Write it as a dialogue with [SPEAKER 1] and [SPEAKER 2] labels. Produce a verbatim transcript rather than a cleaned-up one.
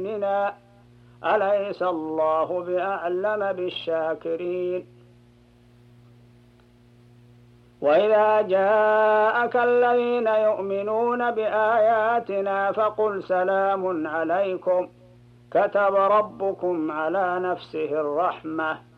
[SPEAKER 1] بآياتنا أليس الله بأعلم بالشاكرين. وإذا جاءك الذين يؤمنون بآياتنا فقل سلام عليكم كتب ربكم على نفسه الرحمة